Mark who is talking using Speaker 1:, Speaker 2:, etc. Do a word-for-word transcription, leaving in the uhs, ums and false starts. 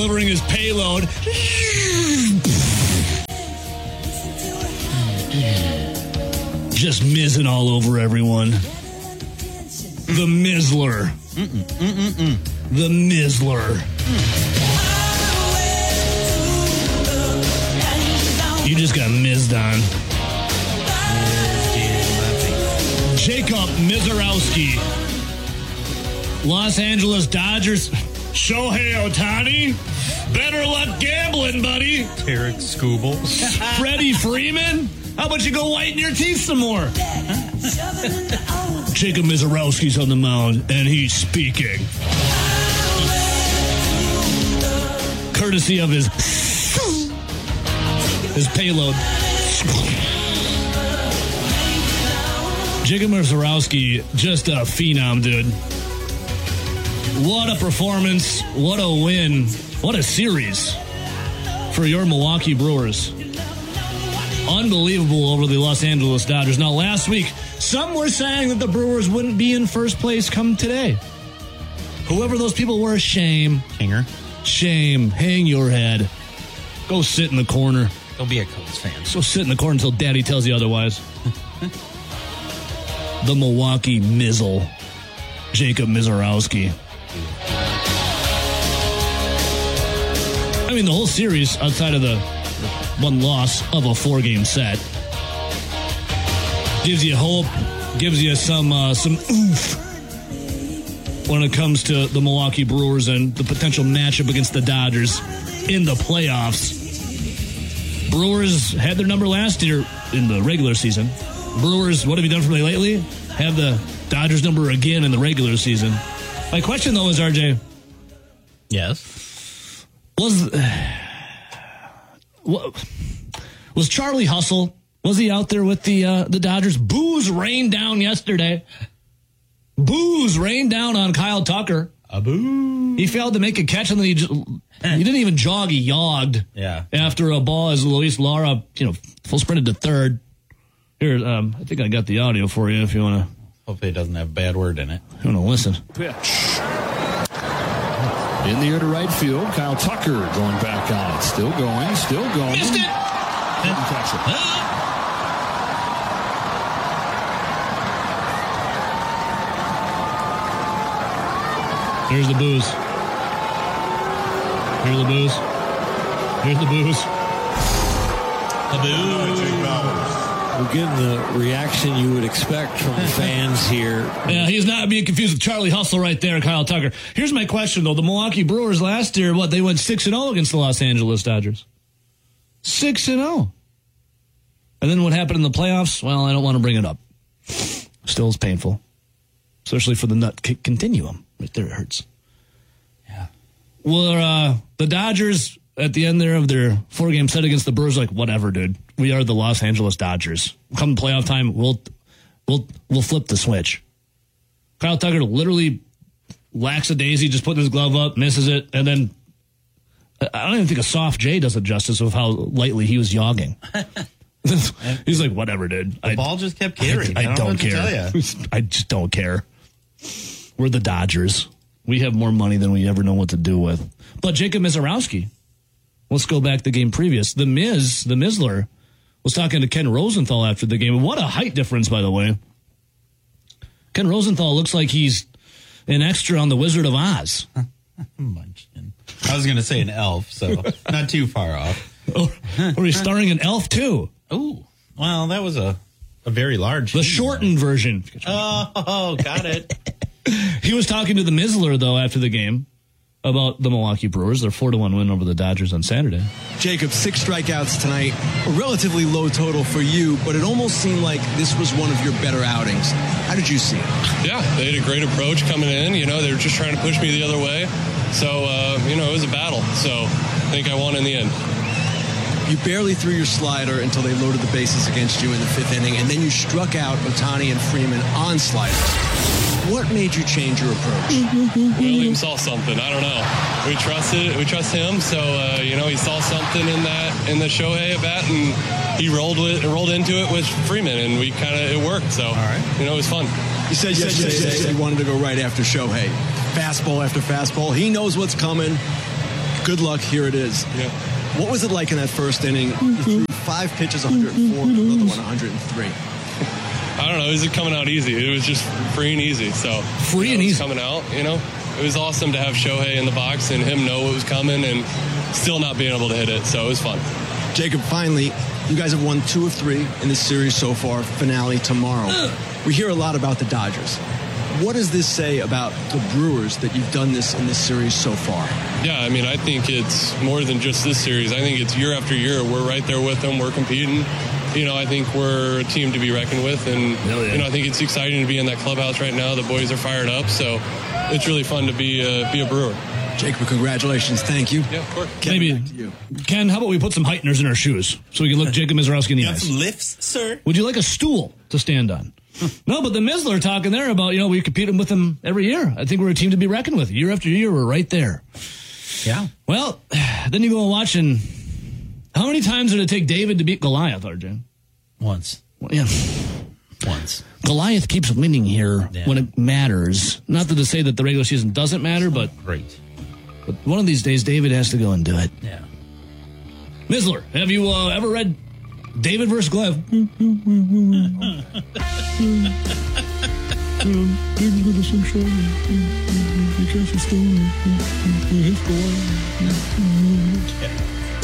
Speaker 1: delivering his payload. Just mizzing all over everyone. The Mizzler.
Speaker 2: Mm-mm, mm-mm.
Speaker 1: The Mizzler. You just got mizzed on. Jacob Mizorowski. Los Angeles Dodgers. Shohei Ohtani. Better luck gambling, buddy.
Speaker 2: Tarek Skubal.
Speaker 1: Freddie Freeman. How about you go whiten your teeth some more? Jacob Mizorowski's on the mound, and he's speaking. Courtesy of his his payload. Jacob Mizorowski, just a phenom, dude. What a performance. What a win. What a series for your Milwaukee Brewers. Unbelievable over the Los Angeles Dodgers. Now, last week, some were saying that the Brewers wouldn't be in first place come today. Whoever those people were, shame.
Speaker 2: Kinger.
Speaker 1: Shame. Hang your head. Go sit in the corner.
Speaker 2: Don't be a Cubs fan.
Speaker 1: Go sit in the corner until Daddy tells you otherwise. The Milwaukee Mizzle. Jacob Mizorowski. I mean, the whole series, outside of the one loss of a four-game set, gives you hope, gives you some uh, some oomph when it comes to the Milwaukee Brewers and the potential matchup against the Dodgers in the playoffs. Brewers had their number last year in the regular season. Brewers, what have you done for me lately? Have the Dodgers number again in the regular season. My question, though, is, R J.
Speaker 2: Yes.
Speaker 1: Was what, was Charlie Hustle? Was he out there with the uh, the Dodgers? Booze rained down yesterday. Booze rained down on Kyle Tucker.
Speaker 2: A boo.
Speaker 1: He failed to make a catch, and then he just, he didn't even jog. He yogged.
Speaker 2: Yeah.
Speaker 1: After a ball as Luis Lara, you know, full sprinted to third. Here, um, I think I got the audio for you. If you want to.
Speaker 2: Hopefully, it doesn't have a bad word in it.
Speaker 1: You want to listen?
Speaker 3: Pitch. In the air to right field, Kyle Tucker going back on it. Still going, still going.
Speaker 1: Missed it!
Speaker 3: Didn't catch it.
Speaker 1: Ah. Here's the booze. Here's the booze. Here's the booze. The booze.
Speaker 4: We're getting the reaction you would expect from the fans here.
Speaker 1: Yeah, he's not being confused with Charlie Hustle right there, Kyle Tucker. Here's my question, though. The Milwaukee Brewers last year, what, they went six and oh against the Los Angeles Dodgers. six and oh. And then what happened in the playoffs? Well, I don't want to bring it up. Still is painful. Especially for the nut kick continuum. Right there, it hurts.
Speaker 2: Yeah.
Speaker 1: Well, uh, the Dodgers, at the end there of their four-game set against the Brewers, like, whatever, dude. We are the Los Angeles Dodgers. Come playoff time, we'll we'll we'll flip the switch. Kyle Tucker literally lackadaisy, just putting his glove up, misses it, and then I don't even think a soft J does it justice of how lightly he was yogging. He's like, whatever, dude.
Speaker 2: The I, ball just kept carrying.
Speaker 1: I, I,
Speaker 2: I don't,
Speaker 1: don't
Speaker 2: know what
Speaker 1: care.
Speaker 2: To tell you.
Speaker 1: I just don't care. We're the Dodgers. We have more money than we ever know what to do with. But Jacob Mizorowski, let's go back to the game previous. The Miz, the Mizzler, was talking to Ken Rosenthal after the game. What a height difference, by the way. Ken Rosenthal looks like he's an extra on The Wizard of Oz.
Speaker 2: Munchkin. I was going to say an elf, so not too far off.
Speaker 1: Or, or he's starring an elf, too.
Speaker 2: Oh, well, that was a, a very large.
Speaker 1: The shortened version.
Speaker 2: Oh, got it.
Speaker 1: He was talking to the Mizzler, though, after the game about the Milwaukee Brewers, their four to one win over the Dodgers on Saturday.
Speaker 5: Jacob, six strikeouts tonight, a relatively low total for you, but it almost seemed like this was one of your better outings. How did you see it?
Speaker 6: Yeah, they had a great approach coming in. You know, they were just trying to push me the other way. So, uh, you know, it was a battle. So I think I won in the end.
Speaker 5: You barely threw your slider until they loaded the bases against you in the fifth inning, and then you struck out Ohtani and Freeman on sliders. What made you change your approach?
Speaker 6: Well, he saw something. I don't know. We trusted. We trust him. So uh, you know, he saw something in that in the Shohei at bat, and he rolled with rolled into it with Freeman, and we kind of it worked. So all right. You know, it was fun.
Speaker 5: You said yesterday you wanted to go right after Shohei, fastball after fastball. He knows what's coming. Good luck. Here it is.
Speaker 6: Yeah.
Speaker 5: What was it like in that first inning? You threw five pitches, one hundred four, and another one, one hundred three.
Speaker 6: I don't know. It was coming out easy. It was just free and easy. So
Speaker 1: Free
Speaker 6: you know,
Speaker 1: and
Speaker 6: it was
Speaker 1: easy.
Speaker 6: coming out, you know. It was awesome to have Shohei in the box and him know what was coming and still not being able to hit it. So it was fun.
Speaker 5: Jacob, finally, you guys have won two of three in this series so far. Finale tomorrow. We hear a lot about the Dodgers. What does this say about the Brewers that you've done this in this series so far?
Speaker 6: Yeah, I mean, I think it's more than just this series. I think it's year after year. We're right there with them. We're competing. You know, I think we're a team to be reckoned with. And,
Speaker 1: yeah.
Speaker 6: you know, I think it's exciting to be in that clubhouse right now. The boys are fired up. So it's really fun to be a, be a Brewer.
Speaker 5: Jacob, congratulations. Thank you.
Speaker 6: Yeah, of course.
Speaker 5: Kevin,
Speaker 1: Maybe,
Speaker 5: back to you.
Speaker 1: Ken, how about we put some heighteners in our shoes so we can look Jacob Mizorowski in the
Speaker 2: You have
Speaker 1: eyes?
Speaker 2: some lifts, sir?
Speaker 1: Would you like a stool to stand on? No, but the Mizler talking there about, you know, we compete with them every year. I think we're a team to be reckoned with. Year after year, we're right there.
Speaker 2: Yeah.
Speaker 1: Well, then you go and watch, and how many times did it take David to beat Goliath, R J?
Speaker 2: Once.
Speaker 1: Well, yeah.
Speaker 2: Once.
Speaker 1: Goliath keeps winning here
Speaker 2: Yeah.
Speaker 1: when it matters. Not that to say that the regular season doesn't matter, but,
Speaker 2: Great.
Speaker 1: but one of these days, David has to go and do it.
Speaker 2: Yeah.
Speaker 1: Mizler, have you uh, ever read David versus Goliath?
Speaker 2: Yeah.